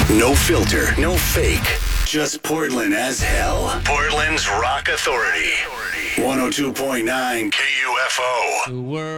No filter, no fake. Just Portland as hell. Portland's Rock Authority. 102.9 KUFO. The world.